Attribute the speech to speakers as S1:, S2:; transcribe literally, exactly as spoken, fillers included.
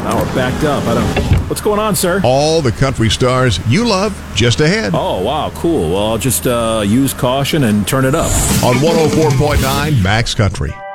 S1: Now we're backed up. I don't... What's going on, sir?
S2: All the country stars you love just ahead.
S1: Oh, wow, cool. Well, I'll just uh, use caution and turn it up.
S2: On one oh four point nine Max Country.